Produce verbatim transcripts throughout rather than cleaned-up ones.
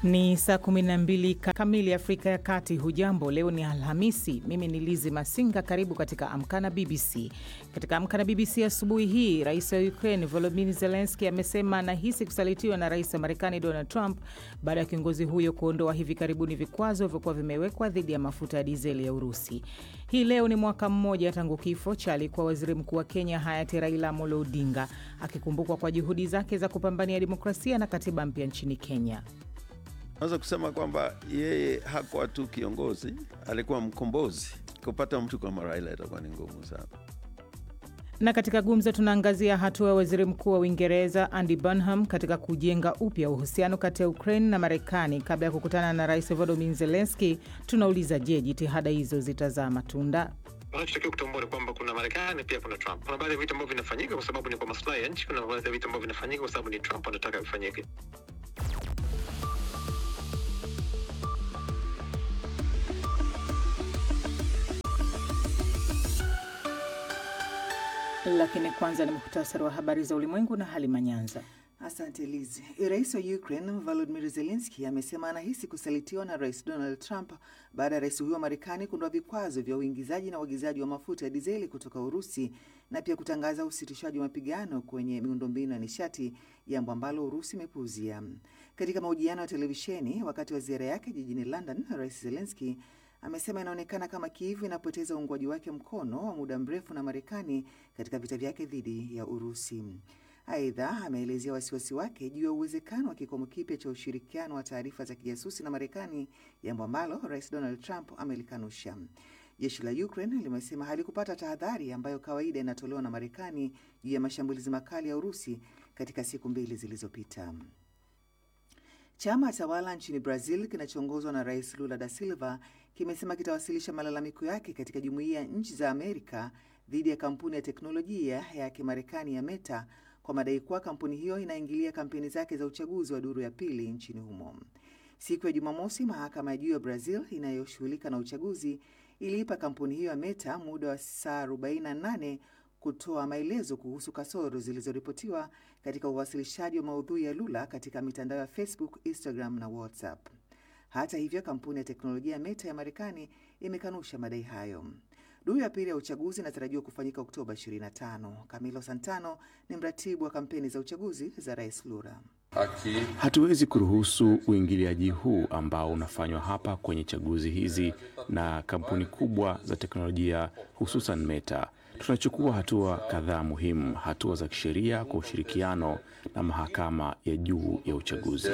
Ni saa kumi na mbili kamili Afrika ya Kati. Hujambo, leo ni Alhamisi. Mimi ni Lizi Masinga, karibu katika Amka na B B C. Katika Amka na B B C asubuhi hii, Rais wa Ukraine Volodymyr Zelensky amesema anahisi kusalitiwa na Rais wa Marekani Donald Trump baada ya kiongozi huyo kuondoa hivi karibuni vikwazo vilivyokuwa vimewekwa dhidi ya mafuta ya dizeli ya Urusi. Hii leo ni mwaka mmoja tangu kifo cha aliyekuwa Waziri Mkuu wa Kenya hayati Raila Amolo Odinga, akikumbukwa kwa juhudi zake za kupambania demokrasia na katiba mpya nchini Kenya. Naweza kusema kwamba yeye hakuwa tu kiongozi, alikuwa mkombozi. Kupata mtu kama Raila itakuwa ni ngumu sana. Na katika gumza tunaangazia hatua ya Waziri Mkuu wa Uingereza Andy Burnham katika kujenga upya uhusiano kati ya Ukraine na Marekani kabla ya kukutana na Rais Volodymyr Zelensky. Tunauliza, je, jitihada hizo zitazaa matunda? Unachotakiwa kutambua ni kwamba kuna Marekani pia kuna Trump. Kuna baadhi ya vitu ambavyo vinafanyika kwa sababu ni kwa maslahi ya nchi, kuna baadhi ya vitu ambavyo vinafanyika kwa sababu ni Trump anataka vifanyike. Lakini kwanza ni muhtasari wa habari za ulimwengu na Halima Nyanza. Asante Lizi. Rais wa Ukraine Volodymyr Zelensky amesema anahisi kusalitiwa na Rais Donald Trump baada ya rais huyo wa Marekani kuondoa vikwazo vya uingizaji na uagizaji wa mafuta ya dizeli kutoka Urusi na pia kutangaza usitishaji wa mapigano kwenye miundombinu ya nishati, jambo ambalo Urusi imepuuzia. Katika mahojiano ya televisheni wakati wa ziara yake jijini London, Rais Zelensky amesema inaonekana kama Kiev inapoteza uungwaji wake mkono wa muda mrefu na Marekani katika vita vyake dhidi ya Urusi. Aidha, ameelezea wasiwasi wake juu ya uwezekano wa kikomo kipya cha ushirikiano wa taarifa za kijasusi na Marekani, jambo ambalo Rais Donald Trump amelikanusha. Jeshi la Ukraine limesema halikupata tahadhari ambayo kawaida inatolewa na Marekani juu ya mashambulizi makali ya Urusi katika siku mbili zilizopita. Chama tawala nchini Brazil kinachoongozwa na Rais Lula da Silva kimesema kitawasilisha malalamiko yake katika Jumuiya ya Nchi za Amerika dhidi ya kampuni ya teknolojia ya Kimarekani ya Meta kwa madai kuwa kampuni hiyo inaingilia kampeni zake za uchaguzi wa duru ya pili nchini humo. Siku ya Jumamosi, mahakama ya juu ya Brazil inayoshughulika na uchaguzi iliipa kampuni hiyo ya Meta muda wa saa arobaini na nane kutoa maelezo kuhusu kasoro zilizoripotiwa katika uwasilishaji wa maudhui ya Lula katika mitandao ya Facebook, Instagram na WhatsApp. Hata hivyo, kampuni ya teknolojia ya Meta ya Marekani imekanusha madai hayo. Duru ya pili ya uchaguzi inatarajiwa kufanyika Oktoba ishirini na tano. Camilo Santano ni mratibu wa kampeni za uchaguzi za Rais Lula. Hatuwezi kuruhusu uingiliaji huu ambao unafanywa hapa kwenye chaguzi hizi na kampuni kubwa za teknolojia, hususan Meta. Tunachukua hatua kadhaa muhimu, hatua za kisheria kwa ushirikiano na mahakama ya juu ya uchaguzi.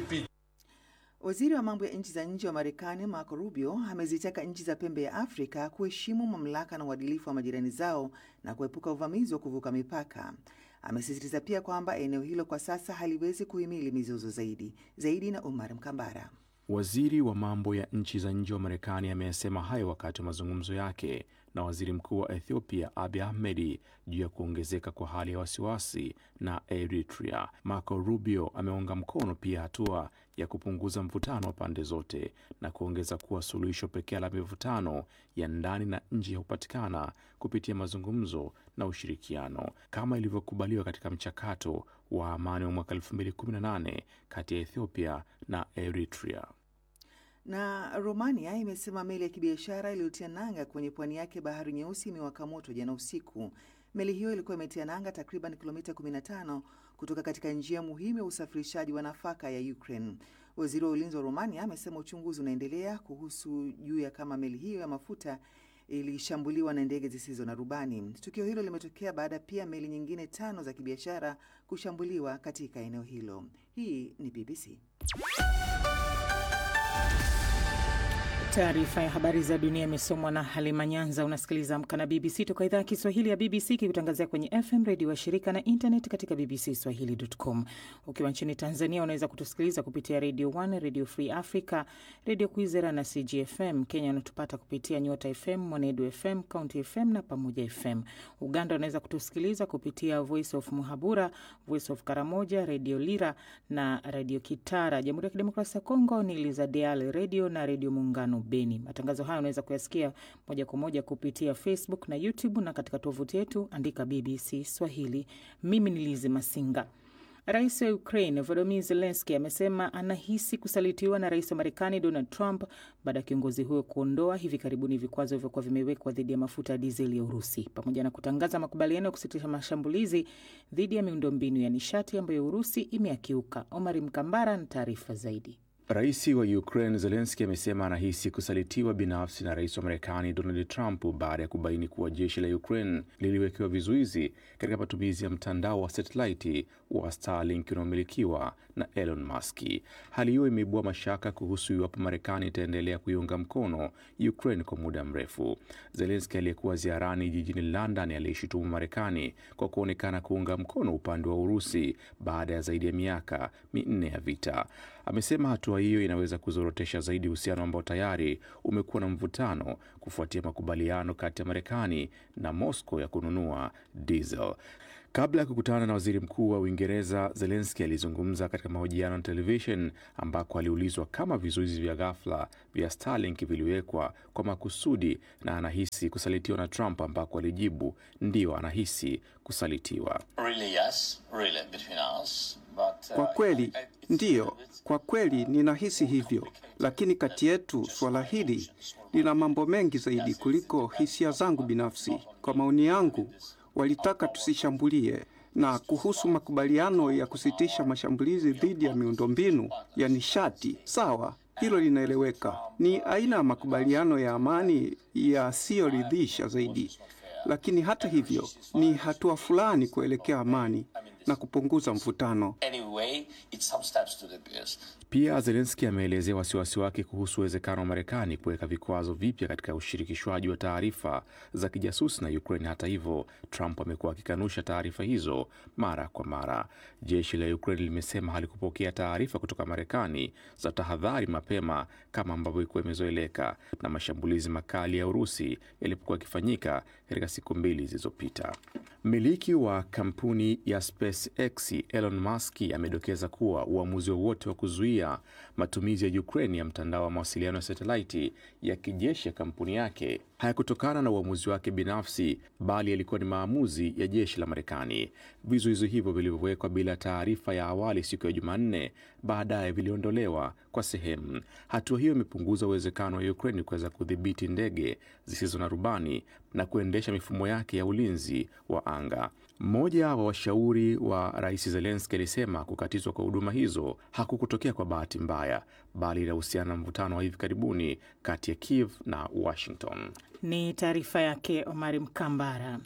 Waziri wa mambo ya nchi za nje wa Marekani Marco Rubio amezitaka nchi za pembe ya Afrika kuheshimu mamlaka na uadilifu wa majirani zao na kuepuka uvamizi wa kuvuka mipaka. Amesisitiza pia kwamba eneo hilo kwa sasa haliwezi kuhimili mizozo zaidi. Zaidi na Umar Mkambara. Waziri wa mambo ya nchi za nje wa Marekani amesema hayo wakati wa mazungumzo yake na Waziri Mkuu wa Ethiopia Abiy Ahmed juu ya kuongezeka kwa hali ya wasiwasi na Eritrea. Marco Rubio ameunga mkono pia hatua ya kupunguza mvutano wa pande zote na kuongeza kuwa suluhisho pekee la mivutano ya ndani na nje hupatikana kupitia mazungumzo na ushirikiano, kama ilivyokubaliwa katika mchakato wa amani wa mwaka elfu mbili kumi na nane kati ya Ethiopia na Eritrea. Na Romania imesema meli ya kibiashara iliyotia nanga kwenye pwani yake Bahari Nyeusi imewaka moto jana usiku. Meli hiyo ilikuwa imetia nanga takriban kilomita kumi na tano kutoka katika njia muhimu ya usafirishaji wa nafaka ya Ukraine. Waziri wa ulinzi wa Romania amesema uchunguzi unaendelea kuhusu juu ya kama meli hiyo ya mafuta ilishambuliwa na ndege zisizo na rubani. Tukio hilo limetokea baada pia meli nyingine tano za kibiashara kushambuliwa katika eneo hilo. Hii ni B B C. Taarifa ya habari za dunia imesomwa na Halima Nyanza. Unasikiliza Amka na B B C toka idhaa ya Kiswahili ya B B C kikutangazia kwenye F M radio wa shirika na internet katika b b c swahili dot com. Ukiwa nchini Tanzania unaweza kutusikiliza kupitia Radio one, Radio Free Africa, Radio Kwizera na C G F M. Kenya unatupata kupitia Nyota F M, Mwanedu F M, County F M na Pamoja F M. Uganda unaweza kutusikiliza kupitia Voice of Muhabura, Voice of Karamoja, Radio Lira na Radio Kitara. Jamhuri ya Kidemokrasia ya Kongo ni Lizadial Radio na Radio Muungano Beni. Matangazo haya unaweza kuyasikia moja kwa moja kupitia Facebook na YouTube, na katika tovuti yetu andika B B C Swahili. Mimi ni Lizi Masinga. Rais wa Ukraine Volodymyr Zelensky amesema anahisi kusalitiwa na rais wa Marekani Donald Trump baada ya kiongozi huyo kuondoa hivi karibuni vikwazo vilivyokuwa vimewekwa dhidi ya mafuta ya dizeli ya Urusi, pamoja na kutangaza makubaliano ya kusitisha mashambulizi dhidi ya miundombinu ya nishati ambayo Urusi imeyakiuka. Omari Mkambara na taarifa zaidi. Rais wa Ukraine Zelensky amesema anahisi kusalitiwa binafsi na rais wa Marekani Donald Trump baada ya kubaini kuwa jeshi la Ukraine liliwekewa vizuizi katika matumizi ya mtandao wa satellite wa Starlink unaomilikiwa na Elon Musk. Hali hiyo imeibua mashaka kuhusu iwapo Marekani itaendelea kuiunga mkono Ukraine kwa muda mrefu. Zelensky aliyekuwa ziarani jijini London alishutumu Marekani kwa kuonekana kuunga mkono upande wa Urusi baada ya zaidi ya miaka minne ya vita. Amesema hatua hiyo inaweza kuzorotesha zaidi uhusiano ambao tayari umekuwa na mvutano kufuatia makubaliano kati ya Marekani na Moscow ya kununua diesel. Kabla ya kukutana na waziri mkuu wa Uingereza, Zelensky alizungumza katika mahojiano na television ambako aliulizwa kama vizuizi vya ghafla vya Starlink viliwekwa kwa makusudi na anahisi kusalitiwa na Trump, ambako alijibu ndio anahisi kusalitiwa. Really, yes. Really, between us. But, uh, kwa kweli ndiyo, kwa kweli ninahisi hivyo, lakini kati yetu swala hili lina mambo mengi zaidi kuliko hisia zangu binafsi. Kwa maoni yangu, walitaka tusishambulie, na kuhusu makubaliano ya kusitisha mashambulizi dhidi ya miundombinu ya nishati, sawa, hilo linaeleweka. Ni aina ya makubaliano ya amani yasiyoridhisha zaidi, lakini hata hivyo ni hatua fulani kuelekea amani na kupunguza mvutano. Anyway, it's some steps to the best. Pia Zelensky ameelezea wasiwasi wake kuhusu uwezekano wa Marekani kuweka vikwazo vipya katika ushirikishwaji wa taarifa za kijasusi na Ukraine. Hata hivyo, Trump amekuwa akikanusha taarifa hizo mara kwa mara. Jeshi la Ukraine limesema halikupokea taarifa kutoka Marekani za tahadhari mapema kama ambavyo ilikuwa imezoeleka na mashambulizi makali ya Urusi yalipokuwa yakifanyika katika siku mbili zilizopita. Mmiliki wa kampuni ya SpaceX Elon Musk amedokeza kuwa uamuzi wowote wa kuzuia matumizi ya Ukraine ya mtandao wa mawasiliano ya satellite ya kijeshi ya kampuni yake hayakutokana na uamuzi wake binafsi, bali yalikuwa ni maamuzi ya jeshi la Marekani. Vizuizi hivyo vilivyowekwa bila taarifa ya awali siku ya Jumanne baadaye viliondolewa kwa sehemu. Hatua hiyo imepunguza uwezekano wa Ukraine kuweza kudhibiti ndege zisizo na rubani na kuendesha mifumo yake ya ulinzi wa anga. Mmoja wa washauri wa Rais Zelensky alisema kukatizwa kwa huduma hizo hakukutokea kwa bahati mbaya, bali inahusiana na mvutano wa hivi karibuni kati ya Kiev na Washington. Ni taarifa yake Omari Mkambara.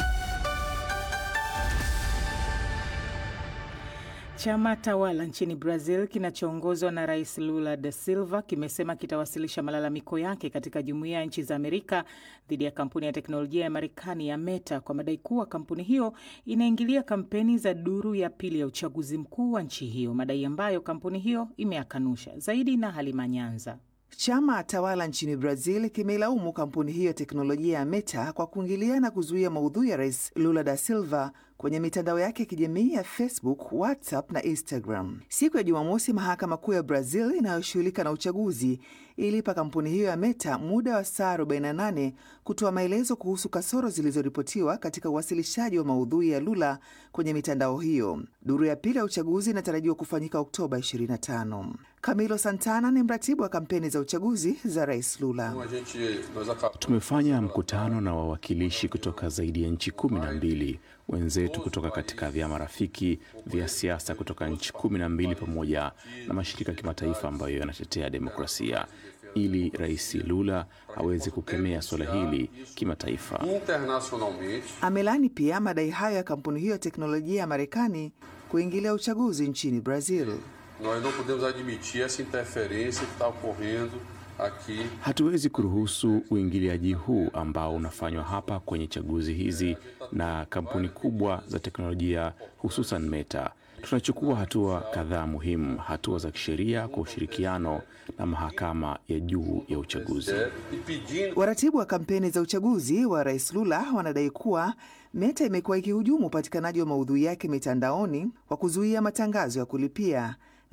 Chama tawala nchini Brazil kinachoongozwa na Rais Lula da Silva kimesema kitawasilisha malalamiko yake katika Jumuiya ya Nchi za Amerika dhidi ya kampuni ya teknolojia ya Marekani ya Meta kwa madai kuwa kampuni hiyo inaingilia kampeni za duru ya pili ya uchaguzi mkuu wa nchi hiyo, madai ambayo kampuni hiyo imeyakanusha. Zaidi na Halima Nyanza. Chama tawala nchini Brazil kimeilaumu kampuni hiyo ya teknolojia ya Meta kwa kuingilia na kuzuia maudhui ya Rais Lula da Silva kwenye mitandao yake ya kijamii ya Facebook, WhatsApp na Instagram. Siku ya Jumamosi, mahakama kuu ya Brazil inayoshughulika na uchaguzi ilipa kampuni hiyo ya Meta muda wa saa arobaini na nane kutoa maelezo kuhusu kasoro zilizoripotiwa katika uwasilishaji wa maudhui ya Lula kwenye mitandao hiyo. Duru ya pili ya uchaguzi inatarajiwa kufanyika Oktoba ishirini na tano. Camilo Santana ni mratibu wa kampeni za uchaguzi za Rais Lula. Tumefanya mkutano na wawakilishi kutoka zaidi ya nchi kumi na mbili, wenzetu kutoka katika vyama rafiki vya siasa kutoka nchi kumi na mbili pamoja na mashirika ya kimataifa ambayo yanatetea demokrasia, ili Rais Lula aweze kukemea suala hili kimataifa. Amelani pia madai hayo ya kampuni hiyo ya teknolojia ya Marekani kuingilia uchaguzi nchini Brazil. Nós não podemos admitir essa interferência que está ocorrendo aqui. Hatuwezi kuruhusu uingiliaji huu ambao unafanywa hapa kwenye chaguzi hizi na kampuni kubwa za teknolojia, hususan Meta. Tunachukua hatua kadhaa muhimu, hatua za kisheria kwa ushirikiano na mahakama ya juu ya uchaguzi. Waratibu wa kampeni za uchaguzi wa Rais Lula wanadai kuwa Meta imekuwa ikihujumu upatikanaji wa maudhui yake mitandaoni kwa kuzuia matangazo ya kulipia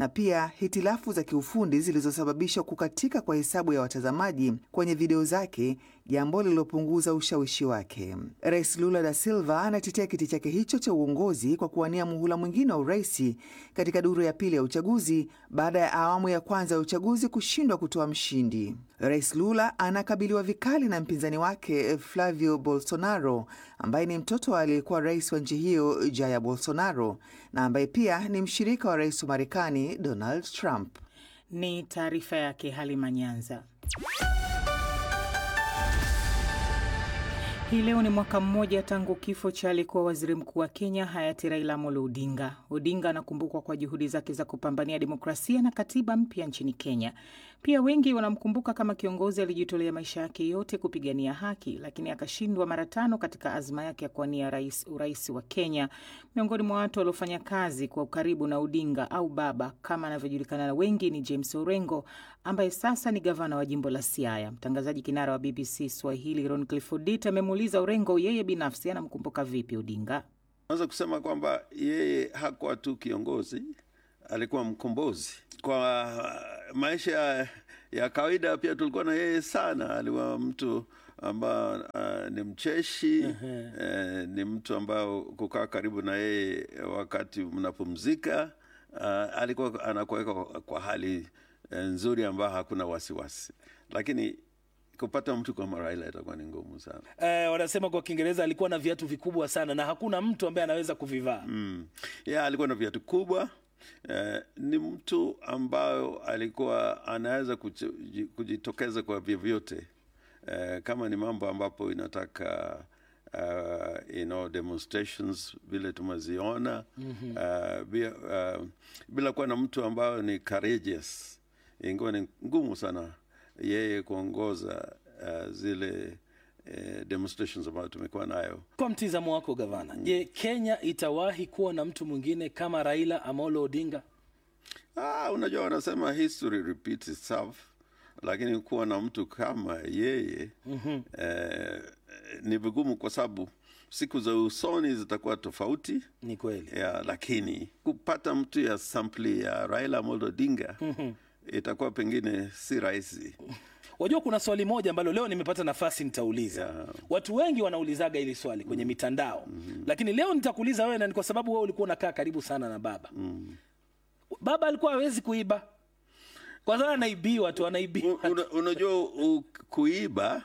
na pia hitilafu za kiufundi zilizosababisha kukatika kwa hesabu ya watazamaji kwenye video zake, jambo lililopunguza ushawishi wake. Rais Lula da Silva anatetea kiti chake hicho cha uongozi kwa kuwania muhula mwingine wa urais katika duru ya pili ya uchaguzi baada ya awamu ya kwanza ya uchaguzi kushindwa kutoa mshindi. Rais Lula anakabiliwa vikali na mpinzani wake Flavio Bolsonaro, ambaye ni mtoto wa aliyekuwa rais wa nchi hiyo Jair Bolsonaro na ambaye pia ni mshirika wa rais wa Marekani Donald Trump. Ni taarifa yake Halima Nyanza. Hii leo ni mwaka mmoja tangu kifo cha aliyekuwa waziri mkuu wa Kenya hayati Raila Amolo Odinga. Odinga anakumbukwa kwa juhudi zake za kupambania demokrasia na katiba mpya nchini Kenya. Pia wengi wanamkumbuka kama kiongozi alijitolea maisha yake yote kupigania haki, lakini akashindwa mara tano katika azma yake ya kuwania rais urais wa Kenya. Miongoni mwa watu waliofanya kazi kwa ukaribu na Odinga au baba kama anavyojulikana na wengi ni James Orengo, ambaye sasa ni gavana wa jimbo la Siaya. Mtangazaji kinara wa B B C Swahili Ron Clifford amemuuliza Orengo yeye binafsi anamkumbuka vipi Odinga. Naweza kusema kwamba yeye hakuwa tu kiongozi, alikuwa mkombozi. Kwa maisha ya kawaida pia tulikuwa na yeye sana. Alikuwa mtu ambao uh, ni mcheshi, uh, ni mtu ambao kukaa karibu na yeye wakati mnapumzika, uh, alikuwa anakuweka kwa hali nzuri ambayo hakuna wasiwasi. Lakini kupata mtu kama Raila itakuwa ni ngumu sana. Eh, wanasema kwa Kiingereza alikuwa na viatu vikubwa sana na hakuna mtu ambaye anaweza kuvivaa. Mm. Yeah, alikuwa na viatu kubwa. Eh, ni mtu ambayo alikuwa anaweza kujitokeza kwa vyovyote. Eh, kama ni mambo ambapo inataka uh, you know, demonstrations vile tumeziona, mm-hmm. uh, bila, uh, bila kuwa na mtu ambayo ni courageous, ingawa ni ngumu sana yeye kuongoza uh, zile uh, demonstrations ambayo tumekuwa nayo. Kwa mtizamo wako gavana, mm. je, Kenya itawahi kuwa na mtu mwingine kama Raila Amolo Odinga? Ah, unajua wanasema history repeats itself, lakini kuwa na mtu kama yeye mm-hmm. eh, ni vigumu kwa sababu siku za usoni zitakuwa tofauti. Ni kweli. Ya, lakini kupata mtu ya sample ya Raila Amolo Odinga mm-hmm. itakuwa pengine si rahisi. Wajua kuna swali moja ambalo leo nimepata nafasi nitauliza. Yeah. Watu wengi wanaulizaga hili swali kwenye mitandao. Mm-hmm. Lakini leo nitakuuliza wewe, na ni kwa sababu wewe ulikuwa unakaa karibu sana na baba. Mm. Baba alikuwa hawezi kuiba. Kwa sababu anaibiwa tu, anaibiwa. Una, unajua kuiba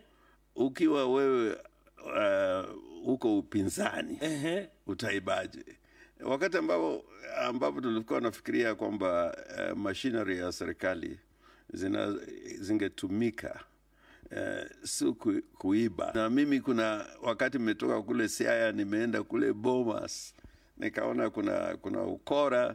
ukiwa wewe uh, uko upinzani utaibaje? Wakati ambapo ambapo tulikuwa nafikiria kwamba uh, machinery ya serikali zina zingetumika uh, si kuiba. Na mimi kuna wakati nimetoka kule Siaya nimeenda kule Bomas, nikaona kuna kuna ukora,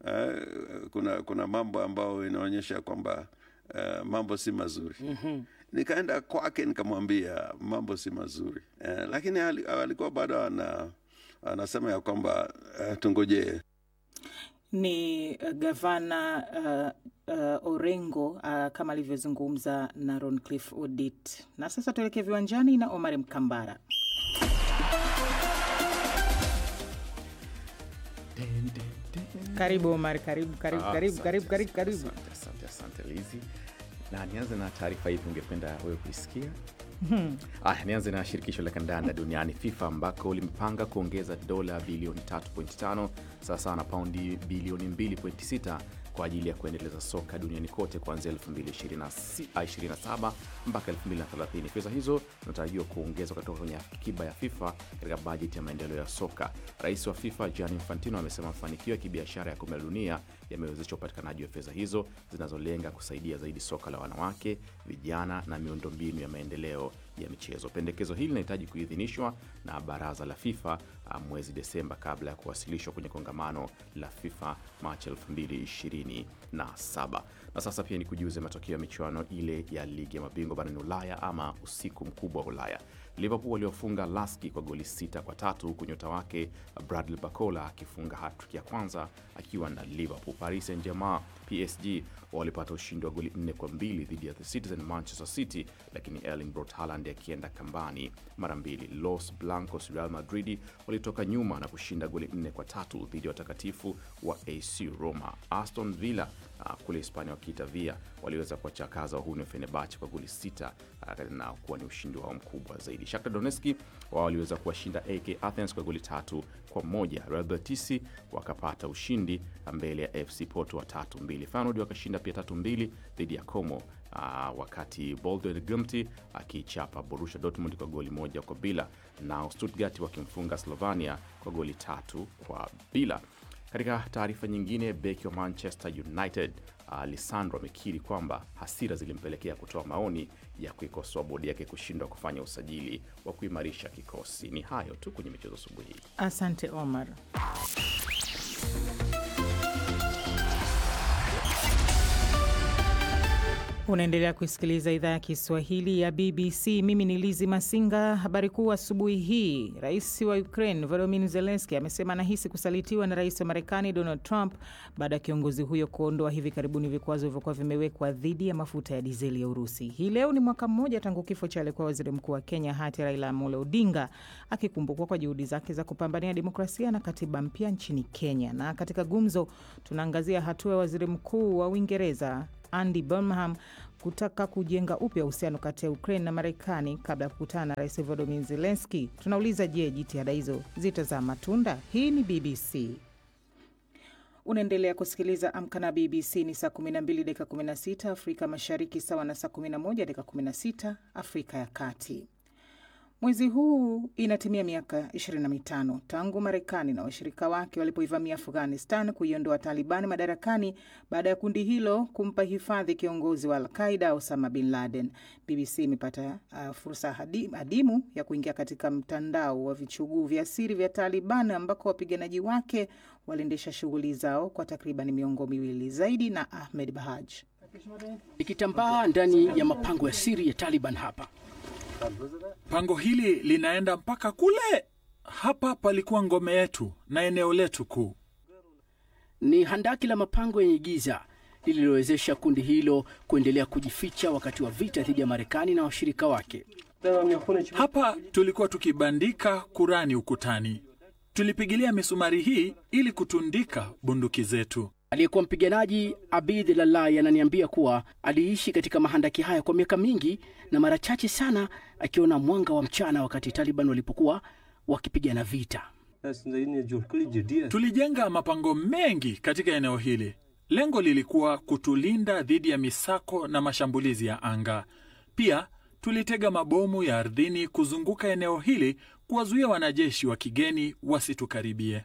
uh, kuna kuna mambo ambayo inaonyesha kwamba uh, mambo si mazuri. Mm-hmm. Nikaenda kwake nikamwambia mambo si mazuri. Uh, lakini alikuwa bado ana anasema ya kwamba uh, tungojee. Ni uh, gavana uh, uh, Orengo uh, kama alivyozungumza na Ron Cliff Odit. Na sasa tuelekee viwanjani na Omar Mkambara. Karibu Omar, karibu karibu ah, karibu karibu karibu karibu. Asante asante asante Lizi. Na nianze na taarifa hii ungependa wewe kuisikia? Hmm. Ah, nianze na shirikisho la kandanda duniani FIFA ambako limepanga kuongeza dola bilioni tatu nukta tano sasa na paundi bilioni mbili nukta sita kwa ajili ya kuendeleza soka duniani kote kuanzia elfu mbili ishirini na saba mpaka elfu mbili thelathini. Pesa hizo zinatarajiwa kuongezwa kutoka kwenye akiba ya FIFA katika bajeti ya maendeleo ya soka. Rais wa FIFA Gianni Infantino amesema mafanikio ya kibiashara ya kombe la dunia yamewezesha upatikanaji wa fedha hizo zinazolenga kusaidia zaidi soka la wanawake, vijana na miundombinu ya maendeleo ya michezo. Pendekezo hili linahitaji kuidhinishwa na baraza la FIFA mwezi Desemba kabla ya kuwasilishwa kwenye kongamano la FIFA Machi elfu mbili ishirini na saba. Na sasa pia ni kujuze matokeo ya michuano ile ya ligi ya mabingwa barani Ulaya ama usiku mkubwa wa Ulaya. Liverpool waliofunga Laski kwa goli sita kwa tatu, huku nyota wake Bradley Barcola akifunga hat-trick ya kwanza akiwa na Liverpool. Paris Saint-Germain P S G walipata ushindi wa goli nne kwa mbili dhidi ya The Citizen Manchester City, lakini Erling Braut Haaland akienda kambani mara mbili. Los Blancos Real Madrid walitoka nyuma na kushinda goli nne kwa tatu dhidi ya watakatifu wa A C Roma. Aston Villa uh, kule Hispania wakiita Villa waliweza kuwachakaza wahuni wa Fenerbahce kwa goli sita uh, na kuwa ni ushindi wao mkubwa zaidi. Shakhtar Donetsk wao waliweza kuwashinda A K Athens kwa goli tatu kwa moja. Real Betis wakapata ushindi mbele ya F C Porto wa tatu mbili. Feyenoord wakashinda pia tatu mbili dhidi ya Como. Uh, wakati Boldon Glimti akichapa Borussia Dortmund kwa goli moja kwa bila, na Stuttgart wakimfunga Slovenia kwa goli tatu kwa bila. Katika taarifa nyingine, beki wa Manchester United uh, Lisandro amekiri kwamba hasira zilimpelekea kutoa maoni ya kuikosoa bodi yake kushindwa kufanya usajili wa kuimarisha kikosi. Ni hayo tu kwenye michezo asubuhi. Asante Omar. Unaendelea kusikiliza idhaa ya Kiswahili ya B B C. Mimi ni Lizi Masinga. Habari kuu asubuhi hii: Rais wa Ukraine Volodymyr Zelensky amesema anahisi kusalitiwa na Rais wa Marekani Donald Trump baada ya kiongozi huyo kuondoa hivi karibuni vikwazo vilivyokuwa vimewekwa dhidi ya mafuta ya dizeli ya Urusi. Hii leo ni mwaka mmoja tangu kifo cha aliyekuwa Waziri Mkuu wa Kenya hayati Raila Amolo Odinga, akikumbukwa kwa juhudi zake za kupambania demokrasia na katiba mpya nchini Kenya. Na katika gumzo tunaangazia hatua ya Waziri Mkuu wa Uingereza Andy Burnham kutaka kujenga upya uhusiano kati ya Ukraine na Marekani kabla ya kukutana na Rais Volodymyr Zelensky. Tunauliza, je, jitihada hizo zitazaa matunda? Hii ni B B C. Unaendelea kusikiliza Amka na B B C. Ni saa kumi na mbili dakika kumi na sita Afrika Mashariki, sawa na saa kumi na moja dakika kumi na sita Afrika ya Kati. Mwezi huu inatimia miaka ishirini na mitano tangu Marekani na washirika wake walipoivamia Afghanistan kuiondoa Taliban madarakani baada ya kundi hilo kumpa hifadhi kiongozi wa Al-Qaeda Osama bin Laden. B B C imepata uh, fursa hadi, adimu ya kuingia katika mtandao wa vichuguu vya siri vya Taliban ambako wapiganaji wake waliendesha shughuli zao kwa takriban miongo miwili. Zaidi na Ahmed Bahaj. Ikitambaa ndani ya mapango ya siri ya Taliban hapa. Pango hili linaenda mpaka kule. Hapa palikuwa ngome yetu na eneo letu kuu. Ni handaki la mapango yenye giza lililowezesha kundi hilo kuendelea kujificha wakati wa vita dhidi ya Marekani na washirika wake. Hapa tulikuwa tukibandika Kurani ukutani. Tulipigilia misumari hii ili kutundika bunduki zetu. Aliyekuwa mpiganaji Abid Lalai ananiambia kuwa aliishi katika mahandaki haya kwa miaka mingi na mara chache sana akiona mwanga wa mchana wakati Taliban walipokuwa wakipigana vita. Tulijenga mapango mengi katika eneo hili. Lengo lilikuwa kutulinda dhidi ya misako na mashambulizi ya anga. Pia tulitega mabomu ya ardhini kuzunguka eneo hili kuwazuia wanajeshi wa kigeni wasitukaribie.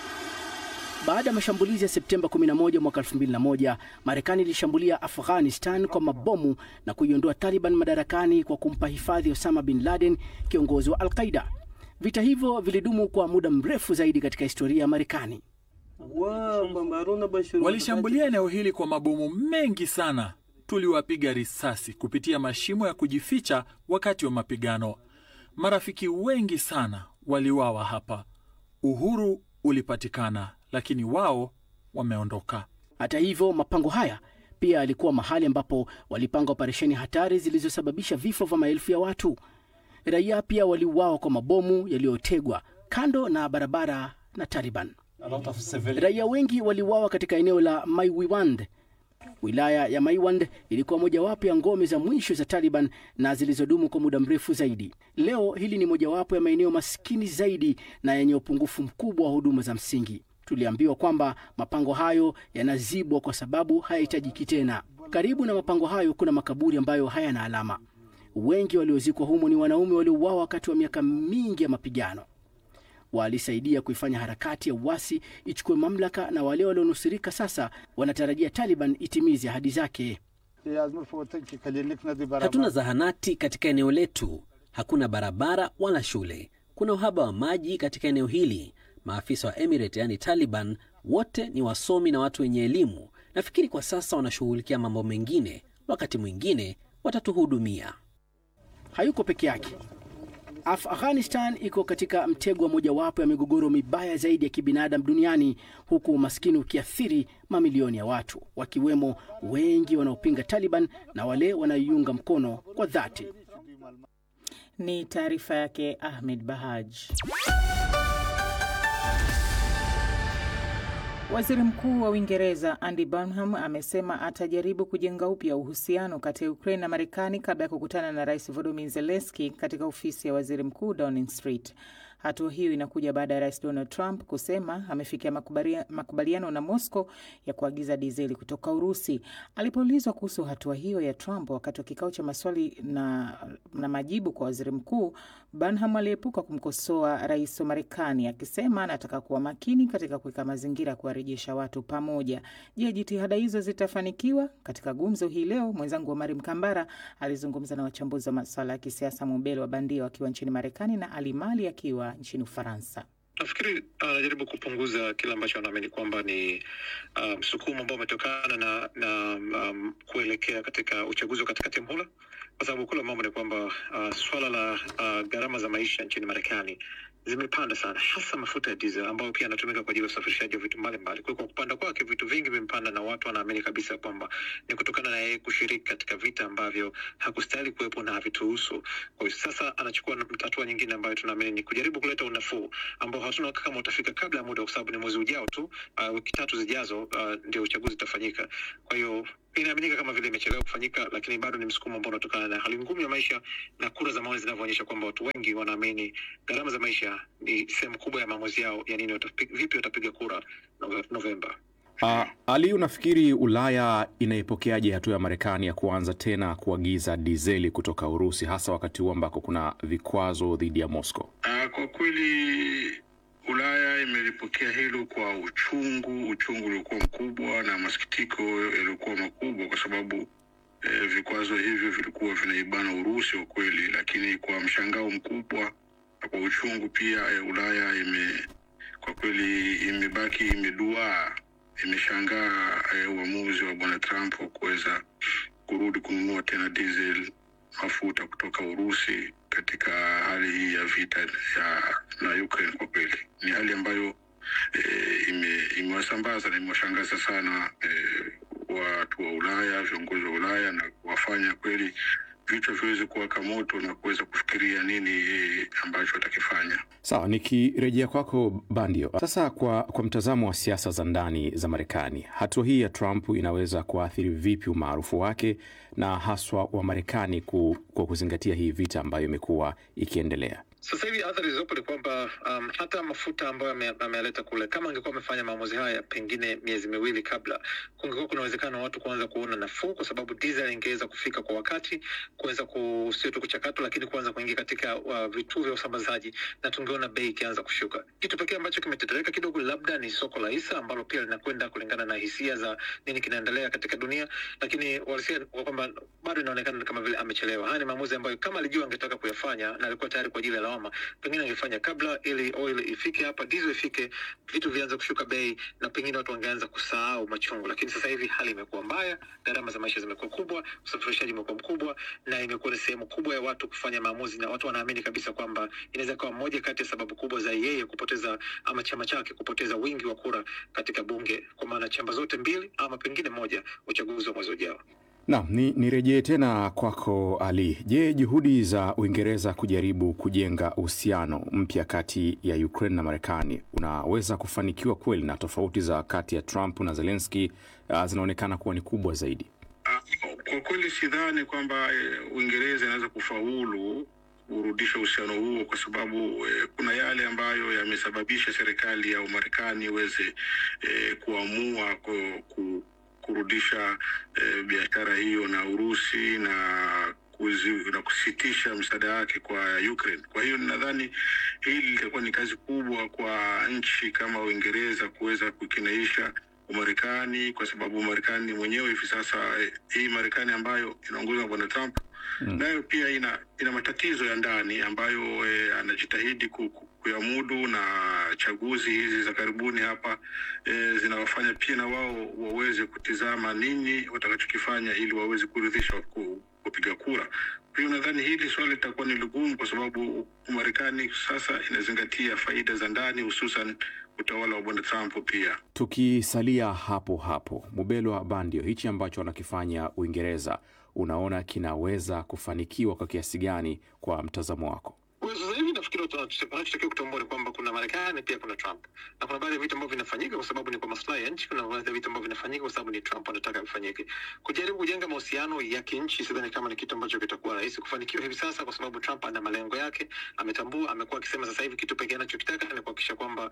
Baada ya mashambulizi ya Septemba kumi na moja mwaka elfu mbili na moja, Marekani ilishambulia Afghanistan kwa mabomu na kuiondoa Taliban madarakani kwa kumpa hifadhi Osama bin Laden, kiongozi wa Al-Qaeda. Vita hivyo vilidumu kwa muda mrefu zaidi katika historia ya Marekani. Walishambulia eneo hili kwa mabomu mengi sana. Tuliwapiga risasi kupitia mashimo ya kujificha wakati wa mapigano. Marafiki wengi sana waliuawa hapa. Uhuru ulipatikana, lakini wao wameondoka. Hata hivyo, mapango haya pia yalikuwa mahali ambapo walipanga operesheni hatari zilizosababisha vifo vya maelfu ya watu. Raia pia waliuawa kwa mabomu yaliyotegwa kando na barabara na Taliban. Raia wengi waliuawa katika eneo la Maiwand. Wilaya ya Maiwand ilikuwa mojawapo ya ngome za mwisho za Taliban na zilizodumu kwa muda mrefu zaidi. Leo hili ni mojawapo ya maeneo maskini zaidi na yenye upungufu mkubwa wa huduma za msingi. Tuliambiwa kwamba mapango hayo yanazibwa kwa sababu hayahitajiki tena. Karibu na mapango hayo kuna makaburi ambayo hayana alama. Wengi waliozikwa humo ni wanaume waliouawa wakati wa miaka mingi ya mapigano. Walisaidia kuifanya harakati ya uasi ichukue mamlaka, na wale walionusurika sasa wanatarajia Taliban itimize ahadi zake. Hatuna zahanati katika eneo letu, hakuna barabara wala shule. Kuna uhaba wa maji katika eneo hili. Maafisa wa Emirate, yani Taliban, wote ni wasomi na watu wenye elimu. Nafikiri kwa sasa wanashughulikia mambo mengine, wakati mwingine watatuhudumia. Hayuko peke yake. Afghanistan iko katika mtego wa mojawapo ya migogoro mibaya zaidi ya kibinadamu duniani, huku umaskini ukiathiri mamilioni ya watu, wakiwemo wengi wanaopinga Taliban na wale wanaoiunga mkono kwa dhati. Ni taarifa yake Ahmed Bahaj. Waziri Mkuu wa Uingereza Andy Burnham amesema atajaribu kujenga upya uhusiano kati ya Ukraine na Marekani kabla ya kukutana na Rais Volodymyr Zelensky katika ofisi ya Waziri Mkuu Downing Street. Hatua hiyo inakuja baada ya Rais Donald Trump kusema amefikia makubalia, makubaliano na Moscow ya kuagiza dizeli kutoka Urusi. Alipoulizwa kuhusu hatua hiyo ya Trump wakati wa kikao cha maswali na, na majibu kwa Waziri Mkuu, Burnham aliepuka kumkosoa Rais wa Marekani akisema anataka kuwa makini katika kuweka mazingira kuwarejesha watu pamoja. Je, jitihada hizo zitafanikiwa? Katika gumzo hii leo mwenzangu wa Mari Mkambara alizungumza na wachambuzi wa masuala ya kisiasa, Mubelo wa Bandia wakiwa nchini Marekani na Alimali akiwa nchini Ufaransa. Nafikiri anajaribu uh, kupunguza kile ambacho anaamini kwamba ni uh, msukumo ambao umetokana na, na um, kuelekea katika uchaguzi wa katikati ya muhula, kwa sababu kule mambo ni kwamba uh, swala la uh, gharama za maisha nchini Marekani zimepanda sana, hasa mafuta ya diesel ambayo pia yanatumika kwa ajili ya usafirishaji wa vitu mbalimbali. Kwa kupanda kwake vitu vingi vimepanda, na watu wanaamini kabisa kwamba ni kutokana na yeye kushiriki katika vita ambavyo hakustahili kuwepo na havituhusu. Kwa hiyo sasa anachukua hatua nyingine ambayo tunaamini ni kujaribu kuleta unafuu ambao hatuna kama utafika kabla ya muda, kwa sababu ni mwezi ujao tu, uh, wiki tatu zijazo uh, ndio uchaguzi utafanyika. Kwa hiyo inaaminika kama vile imechelewa kufanyika, lakini bado ni msukumo ambao unatokana na hali ngumu ya maisha na kura za maoni zinavyoonyesha kwamba watu wengi wanaamini gharama za maisha ni sehemu kubwa ya maamuzi yao ya nini watapiga, vipi watapiga kura Novemba. Uh, Ali, unafikiri Ulaya inaipokeaje hatua ya Marekani ya kuanza tena kuagiza dizeli kutoka Urusi, hasa wakati huu ambako kuna vikwazo dhidi ya Moscow? Uh, kwa kweli Ulaya imelipokea hilo kwa uchungu, uchungu uliokuwa mkubwa na masikitiko yaliokuwa makubwa, kwa sababu eh, vikwazo hivyo vilikuwa vinaibana Urusi kwa kweli, lakini kwa mshangao mkubwa na kwa uchungu pia eh, Ulaya ime kwa kweli imebaki imedua, imeshangaa eh, uamuzi wa Bwana Trump kuweza kurudi kununua tena diesel, mafuta kutoka Urusi katika hali hii ya vita ya na Ukraine. Kwa kweli ni hali ambayo e, ime imewasambaza na imewashangaza sana e, watu wa Ulaya, viongozi wa Ulaya, na kuwafanya kweli vichwa viweze kuwaka moto na kuweza kufikiria nini e, ambacho watakifanya. Sawa, nikirejea kwako Bandio. Sasa kwa kwa mtazamo wa siasa za ndani za Marekani, hatua hii ya Trump inaweza kuathiri vipi umaarufu wake na haswa wa Marekani ku, kwa kuzingatia hii vita ambayo imekuwa ikiendelea? Sasa hivi athari zilizopo ni kwamba um, hata mafuta ambayo ameleta kule, kama angekuwa amefanya maamuzi haya pengine miezi miwili kabla, kungekuwa kuna uwezekano watu kuanza kuona nafuu, kwa sababu diesel ingeweza kufika kwa wakati, kuweza kusio tu kuchakatwa, lakini kuanza kuingia katika uh, vituo vya usambazaji, na tungeona bei ikianza kushuka. Kitu pekee ambacho kimetetereka kidogo labda ni soko la hisa, ambalo pia linakwenda kulingana na hisia za nini kinaendelea katika dunia, lakini walisia kwamba bado inaonekana kama vile amechelewa. Haya ni maamuzi ambayo kama alijua angetaka kuyafanya na alikuwa tayari kwa ajili ya lawama, pengine angefanya kabla, ili oil ifike hapa, diesel ifike, vitu vianze kushuka bei, na pengine watu wangeanza kusahau machungu. Lakini sasa hivi hali imekuwa mbaya, gharama za maisha zimekuwa kubwa, usafirishaji umekuwa mkubwa, na imekuwa ni sehemu kubwa ya watu kufanya maamuzi, na watu wanaamini kabisa kwamba inaweza kuwa moja kati ya sababu kubwa za yeye kupoteza, ama chama chake kupoteza wingi wa kura katika bunge, kwa maana chamba zote mbili ama pengine moja, uchaguzi wa mwezi ujao. Na ni nirejee tena kwako Ali. Je, juhudi za Uingereza kujaribu kujenga uhusiano mpya kati ya Ukraine na Marekani unaweza kufanikiwa kweli, na tofauti za kati ya Trump na Zelensky uh, zinaonekana kuwa ni kubwa zaidi? Uh, kwa kweli sidhani kwamba uh, Uingereza inaweza kufaulu kurudisha uhusiano huo, kwa sababu uh, kuna yale ambayo yamesababisha serikali ya Marekani iweze uh, kuamua ku, ku kurudisha e, biashara hiyo na Urusi na kuzi, na kusitisha msaada wake kwa Ukraine. Kwa hiyo nadhani hili litakuwa ni kazi kubwa kwa nchi kama Uingereza kuweza kukinaisha Umarekani, kwa sababu Umarekani mwenyewe hivi sasa e, hii Marekani ambayo inaongozwa na Bwana Trump mm. nayo pia ina ina matatizo ya ndani ambayo e, anajitahidi ku kuyamudu, na chaguzi hizi za karibuni hapa e, zinawafanya pia na wao waweze kutizama nini watakachokifanya ili waweze kuridhisha kupiga kura. Kwa hiyo nadhani hili swali litakuwa ni ligumu, kwa sababu Marekani sasa inazingatia faida za ndani, hususan utawala wa Bwana Trump. Pia tukisalia hapo hapo, Mubelwa Bandio, hichi ambacho wanakifanya Uingereza unaona kinaweza kufanikiwa kwa kiasi gani kwa mtazamo wako? Sasa hivi nafikiri tunachotakiwa kutambua ni kwamba kuna Marekani pia kuna Trump, na kuna baadhi ya vitu ambavyo vinafanyika kwa sababu ni kwa maslahi ya nchi, kuna baadhi ya vitu ambavyo vinafanyika kwa sababu ni Trump anataka vifanyike. Kujaribu kujenga mahusiano ya kinchi sidhani kama ni kitu ambacho kitakuwa rahisi kufanikiwa hivi sasa, kwa sababu Trump ana malengo yake, ametambua, amekuwa akisema sasa hivi kitu pekee anachokitaka ni kuhakikisha kwamba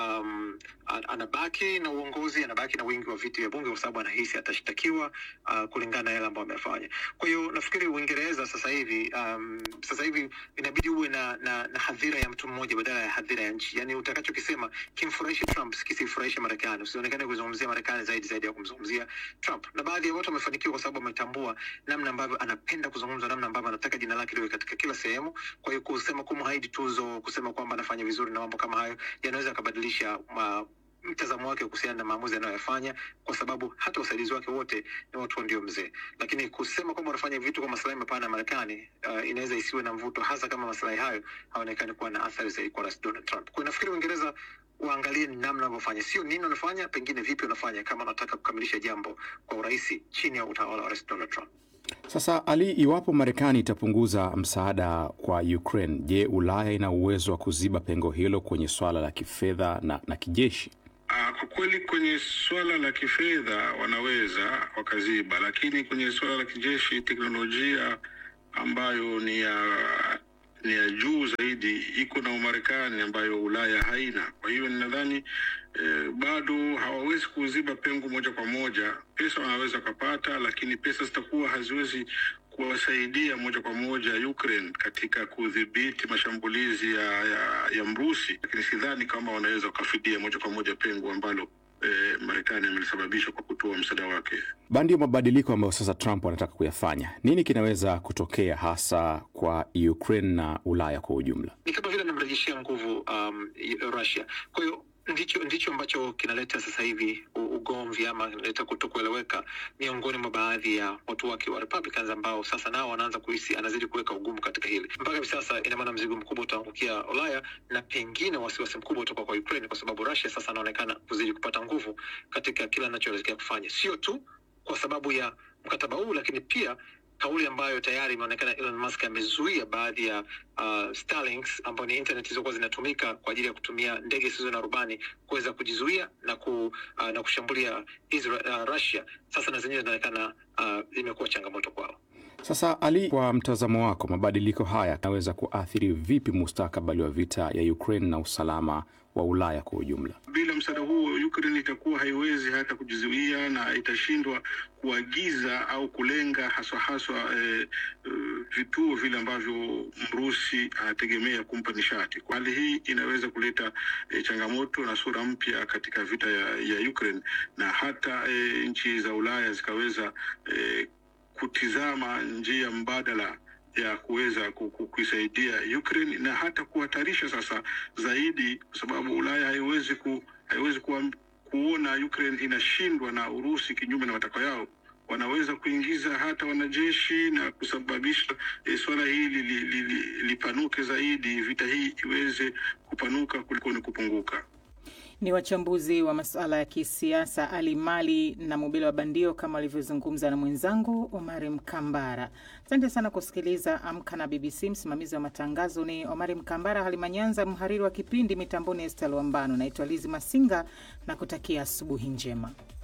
um, anabaki na uongozi, anabaki na wingi wa viti vya bunge, kwa sababu anahisi atashtakiwa uh, kulingana na yale ambayo amefanya. Kwa hiyo nafikiri Uingereza sasa hivi um, sasa hivi inabidi uwe na na, na hadhira ya mtu mmoja badala ya hadhira ya nchi. Yani utakachokisema kimfurahishe Trump, sikisifurahishe Marekani. Usionekane kuzungumzia Marekani zaidi zaidi ya kumzungumzia Trump. Na baadhi ya watu wamefanikiwa kwa sababu wametambua namna ambavyo anapenda kuzungumza, namna ambavyo anataka jina lake liwe katika kila sehemu. Kwa hiyo kusema kumhaidi tuzo, kusema kwamba anafanya vizuri na mambo kama hayo yanaweza kubadilisha mtazamo wake kuhusiana na maamuzi anayofanya, kwa sababu hata wasaidizi wake wote ni watu ndio mzee. Lakini kusema kwamba wanafanya vitu kwa maslahi mapana ya Marekani uh, inaweza isiwe na mvuto, hasa kama maslahi hayo haonekani kuwa na athari zaidi kwa Rais Donald Trump. Kwa nafikiri Uingereza waangalie namna wanavyofanya, sio nini wanafanya, pengine vipi wanafanya, kama wanataka kukamilisha jambo kwa urahisi chini ya utawala wa Rais Donald Trump. Sasa Ali, iwapo Marekani itapunguza msaada kwa Ukraine, je, Ulaya ina uwezo wa kuziba pengo hilo kwenye swala la kifedha na, na kijeshi? Uh, kwa kweli kwenye swala la kifedha wanaweza wakaziba, lakini kwenye swala la kijeshi, teknolojia ambayo ni ya ni ya juu zaidi iko na Umarekani ambayo Ulaya haina. Kwa hiyo ninadhani eh, bado hawawezi kuziba pengo moja kwa moja. Pesa wanaweza kupata, lakini pesa zitakuwa haziwezi kuwasaidia moja kwa moja Ukraine katika kudhibiti mashambulizi ya, ya, ya Mrusi. Lakini sidhani kama wanaweza kufidia moja kwa moja pengo ambalo eh, Marekani amelisababisha kwa kutoa msaada wake. Bandio, mabadiliko ambayo sasa Trump anataka kuyafanya, nini kinaweza kutokea hasa kwa Ukraine na Ulaya kwa ujumla? Ni kama vile anamrejeshia nguvu um, Russia. Kwa hiyo ndicho ndicho ambacho kinaleta sasa hivi ugomvi ama kinaleta kutokueleweka miongoni mwa baadhi ya watu wake wa Republicans, ambao sasa nao wanaanza kuhisi anazidi kuweka ugumu katika hili. Mpaka hivi sasa ina maana mzigo mkubwa utaangukia Ulaya, na pengine wasiwasi mkubwa kutoka kwa Ukraine, kwa sababu Russia sasa anaonekana kuzidi kupata nguvu katika kila anachoelekea kufanya, sio tu kwa sababu ya mkataba huu, lakini pia kauli ambayo tayari imeonekana Elon Musk amezuia baadhi ya uh, Starlinks ambao ni internet zilizokuwa zinatumika kwa ajili ya kutumia ndege zisizo na rubani kuweza kujizuia na ku, uh, na kushambulia Israel, uh, Russia. Sasa na zenyewe zinaonekana uh, imekuwa changamoto kwao. Sasa Ali, kwa mtazamo wako, mabadiliko haya yanaweza kuathiri vipi mustakabali wa vita ya Ukraine na usalama wa Ulaya kwa ujumla? Bila msaada huo Ukraine itakuwa haiwezi hata kujizuia na itashindwa kuagiza au kulenga haswa haswa eh, vituo vile ambavyo Mrusi anategemea kumpa nishati. Kwa hali hii inaweza kuleta eh, changamoto na sura mpya katika vita ya, ya Ukraine, na hata eh, nchi za Ulaya zikaweza eh, kutizama njia mbadala ya kuweza kuisaidia Ukraine, na hata kuhatarisha sasa zaidi, kwa sababu Ulaya haiwezi ku, haiwezi ku, kuona Ukraine inashindwa na Urusi kinyume na matakwa yao. Wanaweza kuingiza hata wanajeshi na kusababisha e, swala hili li, li, li, lipanuke zaidi, vita hii iweze kupanuka kuliko ni kupunguka. Ni wachambuzi wa masuala ya kisiasa Ali Mali na Mubelwa Bandio, kama walivyozungumza na mwenzangu Omari Mkambara. Asante sana kusikiliza Amka na B B C. Msimamizi wa matangazo ni Omari Mkambara, Halima Nyanza, mhariri wa kipindi mitamboni Estelle Wambano. Naitwa Lizi Masinga na kutakia asubuhi njema.